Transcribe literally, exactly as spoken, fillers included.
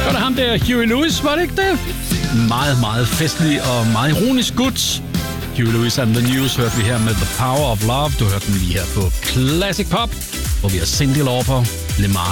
Var det ham der, Huey Lewis, var det ikke det? Meget, meget festlig og meget ironisk gut. Huey Lewis and the News hørte vi her med The Power of Love. Du hørte den lige her på Classic Pop, hvor vi har Cyndi Lauper, Lemar